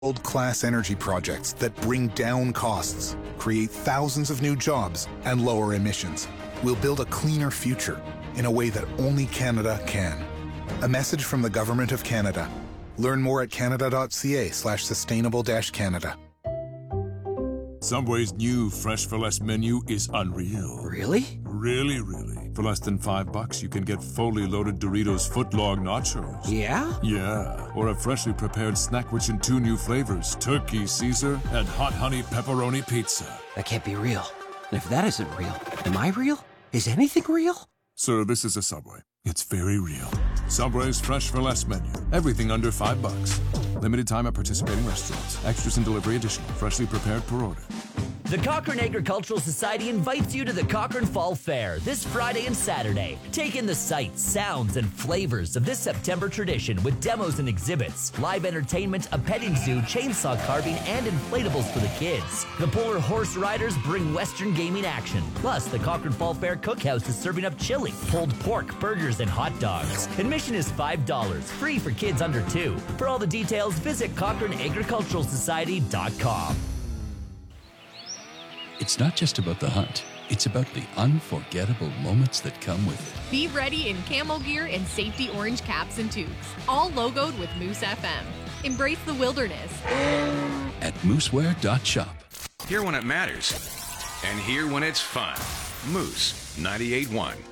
World-class energy projects that bring down costs, create thousands of new jobs, and lower emissions. We'll build a cleaner future in a way that only Canada can. A message from the Government of Canada. Learn more at canada.ca/sustainable-Canada. Subway's new Fresh for Less menu is unreal. Really? Really. For less than $5, you can get fully loaded Doritos footlong nachos. Yeah? Yeah. Or a freshly prepared snack rich in 2 new flavors, Turkey Caesar and Hot Honey Pepperoni Pizza. That can't be real. And if that isn't real, am I real? Is anything real? Sir, this is a Subway. It's very real. Subway's Fresh for Less menu. Everything under $5. Limited time at participating restaurants. Extras and delivery additional. Freshly prepared per order. The Cochrane Agricultural Society invites you to the Cochrane Fall Fair this Friday and Saturday. Take in the sights, sounds, and flavors of this September tradition with demos and exhibits, live entertainment, a petting zoo, chainsaw carving, and inflatables for the kids. The Polar Horse Riders bring Western gaming action. Plus, the Cochrane Fall Fair Cookhouse is serving up chili, pulled pork, burgers, and hot dogs. Admission is $5, free for kids under 2. For all the details, visit CochraneAgriculturalSociety.com. It's not just about the hunt. It's about the unforgettable moments that come with it. Be ready in camel gear and safety orange caps and tubes, all logoed with Moose FM. Embrace the wilderness At mooseware.shop. Here when it matters, and here when it's fun. Moose 98.1.